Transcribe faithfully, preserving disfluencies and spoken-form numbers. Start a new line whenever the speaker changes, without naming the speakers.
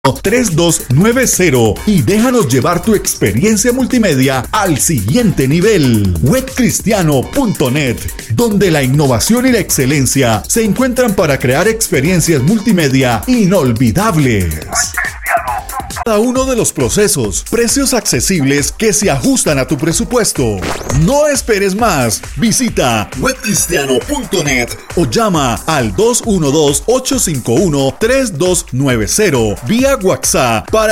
tres dos nueve cero y déjanos llevar tu experiencia multimedia al siguiente nivel. web cristiano punto net, donde la innovación y la excelencia se encuentran para crear experiencias multimedia inolvidables. Cada uno de los procesos, precios accesibles que se ajustan a tu presupuesto. No esperes más. Visita web cristiano punto net o llama al dos uno dos, ocho cinco uno, tres dos nueve cero vía WhatsApp para